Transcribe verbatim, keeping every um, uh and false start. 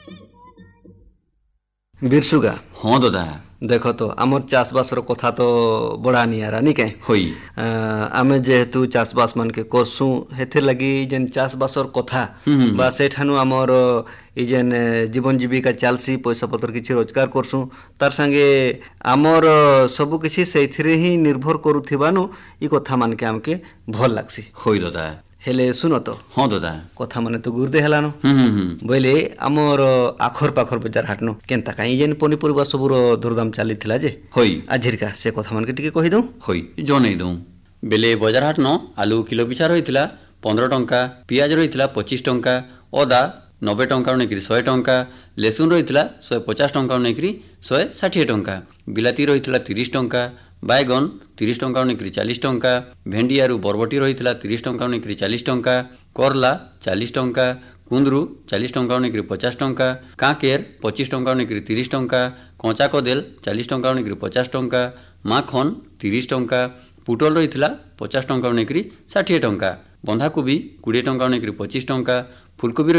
बिरसुगा हाँ दादा देख तो आमर चाषबास कथा तो बड़ा नियारा नी कहीं होई आमे जेहेतु चाषबास मान के करसु हेथिर लगी जेन चाषबास कथा बा सेठानु आमर ई जेन जीवन जीविका चलसी पैसा पत्र किसी रोजगार करसु तार संगे आमर सबु किसी सेथिरे ही निर्भर करुथिबानु ई कथा मान के आमके भल लागसी होई दादा हेले सुनो तो हाँ दादा कथा माने तो गुर्दे हेलानो बोले आमर आखर पाखर बजार हाटनो केनता काई जेन पनिपरिबा सबुर दुर्दाम चलीथिला जे होई आजिरका से कथा मान के टिके कहि दऊ होई जनै दऊ बेले बजार हाट न आलू किलो पिछा रहिथिला पंद्रह टंका पियाज रहिथिला पच्चीस टंका अदा नब्बे टंका नेकरी सौ टंका लेसुन रहिथिला सौ पचास टंका नेकरी सौ साठ टंका बिलाती रहिथिला तीस टंका बैगन तीस टंका नेकरी चालीस टंका भेंडी आरु बरबटी रहिथिला तीस टंका नेकरी चालीस टंका करला चालीस टंका कुंदरू चालीस टंका नेकरी पचास टंका काकेर पच्चीस टंका नेकरी तीस टंका कंचा कदेल चालीस टंका नेकरी पचास टंका माखन तीस टंका पुटल रहिथिला पचास टंका नेकरी साठ टंका बंधाकोबी बीस टंका नेकरी पच्चीस टंका फुलकोबी